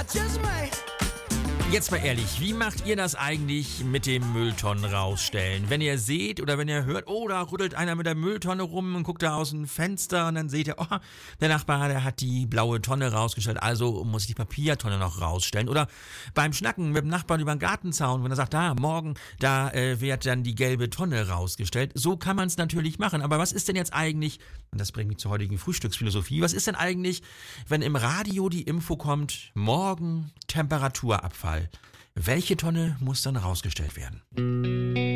Jetzt mal ehrlich, wie macht ihr das eigentlich mit dem Mülltonnen rausstellen? Wenn ihr seht oder wenn ihr hört, oh, da rüttelt einer mit der Mülltonne rum und guckt da aus dem Fenster und dann seht ihr, oh, der Nachbar, der hat die blaue Tonne rausgestellt, also muss ich die Papiertonne noch rausstellen. Oder beim Schnacken mit dem Nachbarn über den Gartenzaun, wenn er sagt, morgen, da wird dann die gelbe Tonne rausgestellt. So kann man es natürlich machen, aber was ist denn jetzt eigentlich, und das bringt mich zur heutigen Frühstücksphilosophie, was ist denn eigentlich, wenn im Radio die Info kommt, morgen Temperaturabfall? Welche Tonne muss dann rausgestellt werden?